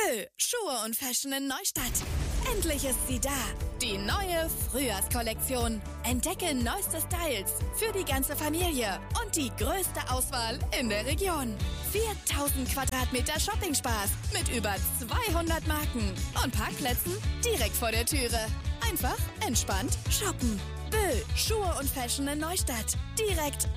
Bö, Schuhe und Fashion in Neustadt. Endlich ist sie da. Die neue Frühjahrskollektion. Entdecke neueste Styles für die ganze Familie und die größte Auswahl in der Region. 4000 Quadratmeter Shoppingspaß mit über 200 Marken und Parkplätzen direkt vor der Türe. Einfach entspannt shoppen. Bö, Schuhe und Fashion in Neustadt. Direkt